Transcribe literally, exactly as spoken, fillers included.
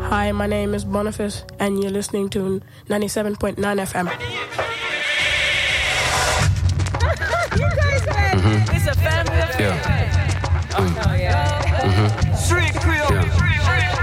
Hi, my name is Boniface, and you're listening to ninety-seven point nine F M. You guys, man, mm-hmm. It's a family affair. Yeah. Mm. Oh, yeah. Mm-hmm.